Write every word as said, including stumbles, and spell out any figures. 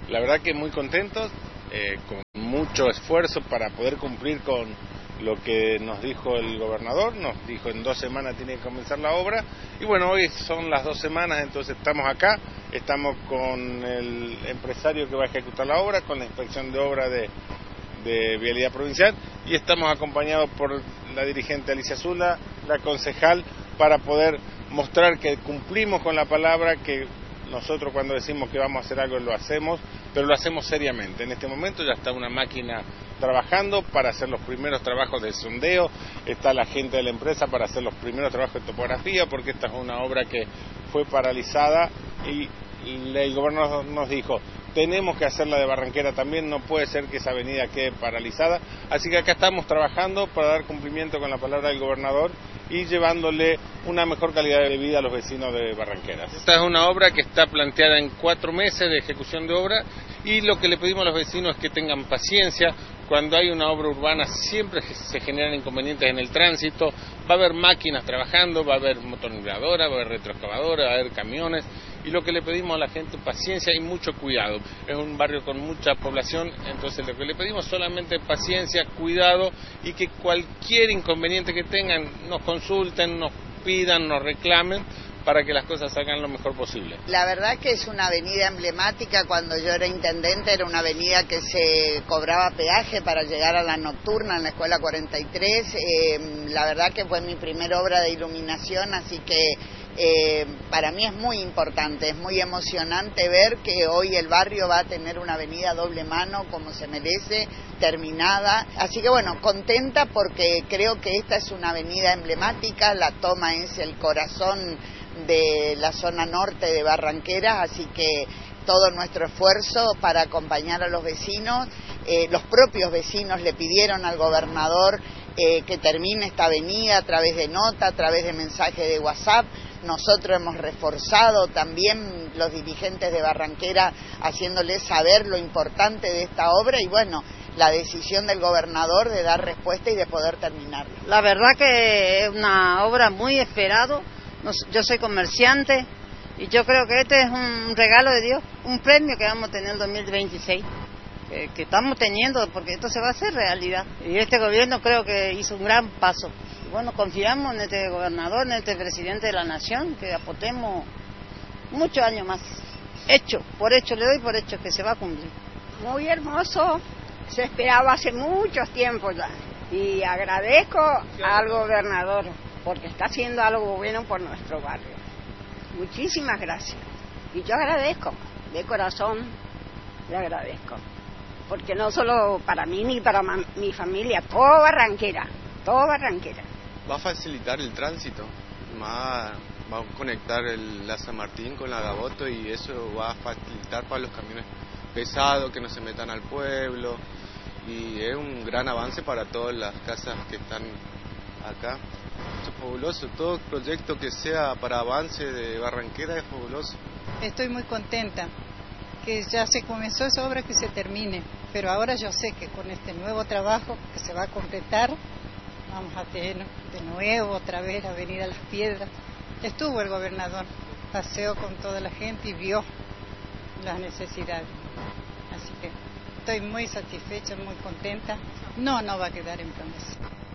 La verdad que muy contentos, eh, con mucho esfuerzo para poder cumplir con lo que nos dijo el gobernador. Nos dijo en dos semanas tiene que comenzar la obra, y bueno, hoy son las dos semanas, entonces estamos acá, estamos con el empresario que va a ejecutar la obra, con la inspección de obra de, de Vialidad Provincial, y estamos acompañados por la dirigente Alicia Zula, la concejal, para poder mostrar que cumplimos con la palabra, que nosotros cuando decimos que vamos a hacer algo lo hacemos, pero lo hacemos seriamente. En este momento ya está una máquina trabajando para hacer los primeros trabajos de sondeo, está la gente de la empresa para hacer los primeros trabajos de topografía, porque esta es una obra que fue paralizada y el gobernador nos dijo, tenemos que hacerla de Barranquera también, no puede ser que esa avenida quede paralizada, así que acá estamos trabajando para dar cumplimiento con la palabra del gobernador y llevándole una mejor calidad de vida a los vecinos de Barranqueras. Esta es una obra que está planteada en cuatro meses de ejecución de obra, y lo que le pedimos a los vecinos es que tengan paciencia. Cuando hay una obra urbana siempre se generan inconvenientes en el tránsito, va a haber máquinas trabajando, va a haber motoniveladoras, va a haber retroexcavadoras, va a haber camiones, y lo que le pedimos a la gente paciencia y mucho cuidado. Es un barrio con mucha población, entonces lo que le pedimos solamente paciencia, cuidado, y que cualquier inconveniente que tengan nos consulten, nos pidan, nos reclamen, para que las cosas salgan lo mejor posible. La verdad que es una avenida emblemática. Cuando yo era intendente era una avenida que se cobraba peaje para llegar a la nocturna en la escuela cuarenta y tres. Eh, la verdad que fue mi primera obra de iluminación, así que eh, para mí es muy importante, es muy emocionante ver que hoy el barrio va a tener una avenida doble mano como se merece, terminada. Así que bueno, contenta porque creo que esta es una avenida emblemática, la toma es el corazón de la zona norte de Barranqueras, así que todo nuestro esfuerzo para acompañar a los vecinos. Eh, los propios vecinos le pidieron al gobernador eh, que termine esta avenida a través de nota, a través de mensaje de WhatsApp. Nosotros hemos reforzado también los dirigentes de Barranquera haciéndoles saber lo importante de esta obra, y bueno, la decisión del gobernador de dar respuesta y de poder terminarla. La verdad que es una obra muy esperada. Yo soy comerciante y yo creo que este es un regalo de Dios, un premio que vamos a tener en el dos mil veintiséis, que, que estamos teniendo, porque esto se va a hacer realidad. Y este gobierno creo que hizo un gran paso. Y bueno, confiamos en este gobernador, en este presidente de la nación, que aportemos muchos años más. Hecho, por hecho, le doy por hecho que se va a cumplir. Muy hermoso, se esperaba hace muchos tiempos ya. Y agradezco al gobernador, porque está haciendo algo bueno por nuestro barrio. Muchísimas gracias. Y yo agradezco, de corazón le agradezco. Porque no solo para mí ni para mi familia, todo Barranquera, todo Barranquera. Va a facilitar el tránsito, va, va a conectar el, la San Martín con la Gaboto, y eso va a facilitar para los camiones pesados que no se metan al pueblo, y es un gran avance para todas las casas que están acá. Esto es fabuloso, todo proyecto que sea para avance de Barranquera es fabuloso. Estoy muy contenta que ya se comenzó esa obra, que se termine, pero ahora yo sé que con este nuevo trabajo que se va a completar vamos a tener de nuevo otra vez la Avenida Las Piedras. Estuvo el gobernador, paseó con toda la gente y vio las necesidades, así que estoy muy satisfecha, muy contenta. No, no va a quedar en promesa.